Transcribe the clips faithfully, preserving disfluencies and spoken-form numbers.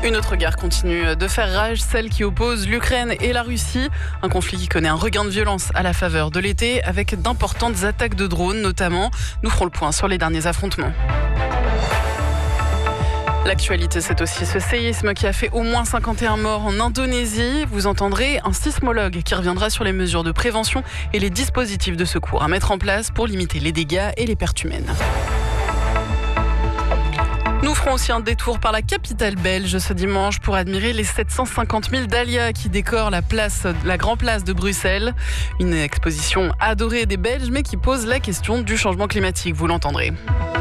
Une autre guerre continue de faire rage, celle qui oppose l'Ukraine et la Russie. Un conflit qui connaît un regain de violence à la faveur de l'été, avec d'importantes attaques de drones notamment. Nous ferons le point sur les derniers affrontements. L'actualité, c'est aussi ce séisme qui a fait au moins cinquante et un morts en Indonésie. Vous entendrez un sismologue qui reviendra sur les mesures de prévention et les dispositifs de secours à mettre en place pour limiter les dégâts et les pertes humaines. Nous ferons aussi un détour par la capitale belge ce dimanche pour admirer les sept cent cinquante mille dahlias qui décorent la place, la Grand Place de Bruxelles. Une exposition adorée des Belges mais qui pose la question du changement climatique, vous l'entendrez.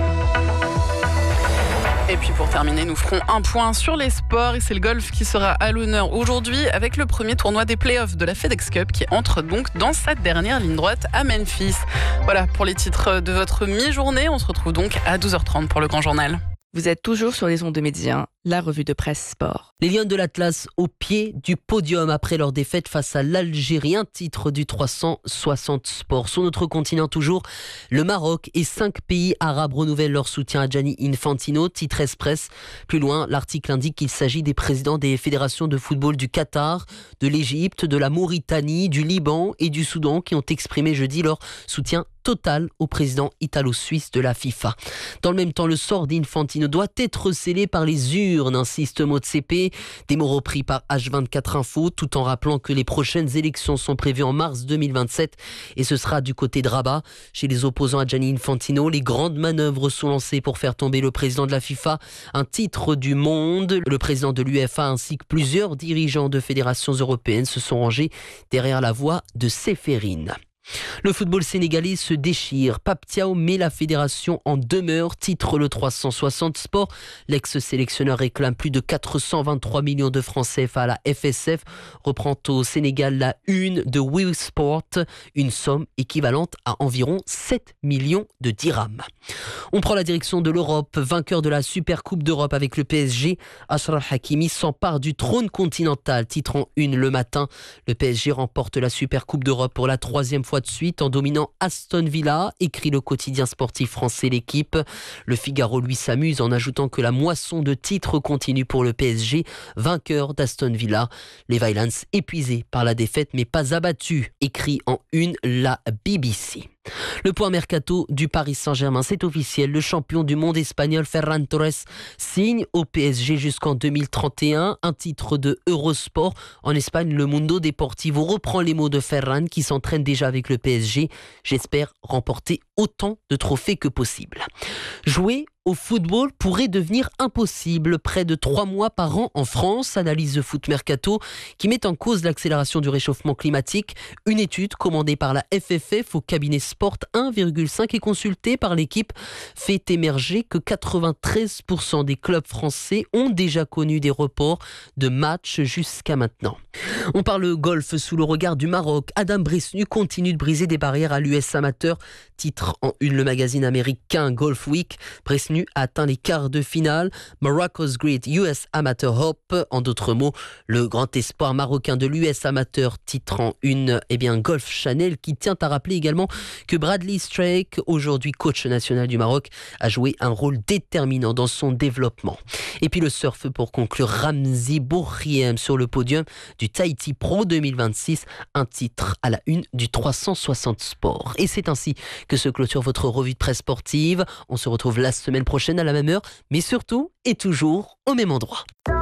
Et puis pour terminer, nous ferons un point sur les sports et c'est le golf qui sera à l'honneur aujourd'hui avec le premier tournoi des playoffs de la FedEx Cup qui entre donc dans sa dernière ligne droite à Memphis. Voilà pour les titres de votre mi-journée. On se retrouve donc à douze heures trente pour le Grand Journal. Vous êtes toujours sur les ondes de Média, la revue de presse sport. Les Lions de l'Atlas au pied du podium après leur défaite face à l'Algérie, un titre du trois cent soixante Sport. Sur notre continent toujours, le Maroc et cinq pays arabes renouvellent leur soutien à Gianni Infantino, titre Express. Plus loin, l'article indique qu'il s'agit des présidents des fédérations de football du Qatar, de l'Égypte, de la Mauritanie, du Liban et du Soudan qui ont exprimé jeudi leur soutien total au président italo-suisse de la FIFA. Dans le même temps, le sort d'Infantino doit être scellé par les urnes, insiste Motsepe. Des mots repris par H vingt-quatre Info, tout en rappelant que les prochaines élections sont prévues en mars deux mille vingt-sept et ce sera du côté de Rabat. Chez les opposants à Gianni Infantino, les grandes manœuvres sont lancées pour faire tomber le président de la FIFA, un titre du monde. Le président de l'U E F A ainsi que plusieurs dirigeants de fédérations européennes se sont rangés derrière la voix de Séphérine. Le football sénégalais se déchire. Pape Thiaw met la fédération en demeure, titre le trois cent soixante Sport. L'ex-sélectionneur réclame plus de quatre cent vingt-trois millions de francs C F A à la F S F. Reprend au Sénégal la une de Will Sport, une somme équivalente à environ sept millions de dirhams. On prend la direction de l'Europe. Vainqueur de la Super Coupe d'Europe avec le P S G, Achraf Hakimi s'empare du trône continental, titre en une le matin. Le P S G remporte la Super Coupe d'Europe pour la troisième fois de suite en dominant Aston Villa, écrit le quotidien sportif français L'Équipe. Le Figaro lui s'amuse en ajoutant que la moisson de titres continue pour le P S G, vainqueur d'Aston Villa. Les Violets épuisés par la défaite mais pas abattus, écrit en une la B B C. Le point mercato du Paris Saint-Germain, c'est officiel. Le champion du monde espagnol Ferran Torres signe au P S G jusqu'en deux mille trente et un. Un titre de Eurosport. En Espagne, le Mundo Deportivo reprend les mots de Ferran qui s'entraîne déjà avec le P S G. J'espère remporter autant de trophées que possible. Jouer au football pourrait devenir impossible. Près de trois mois par an en France, analyse de Foot Mercato qui met en cause l'accélération du réchauffement climatique. Une étude commandée par la F F F au cabinet Sport un virgule cinq et consultée par l'équipe fait émerger que quatre-vingt-treize pour cent des clubs français ont déjà connu des reports de matchs jusqu'à maintenant. On parle golf sous le regard du Maroc. Adam Bresnu continue de briser des barrières à l'U S Amateur. Titre en une le magazine américain Golf Week. Bresnu a atteint les quarts de finale. Morocco's Great U S Amateur Hope. En d'autres mots, le grand espoir marocain de l'U S Amateur, titre en une, eh bien Golf Channel, qui tient à rappeler également que Bradley Strake, aujourd'hui coach national du Maroc, a joué un rôle déterminant dans son développement. Et puis le surf pour conclure, Ramzi Bourriem sur le podium du Tahiti Pro deux mille vingt-six, un titre à la une du trois cent soixante Sport. Et c'est ainsi que se clôture votre revue de presse sportive. On se retrouve la semaine prochaine à la même heure, mais surtout et toujours au même endroit.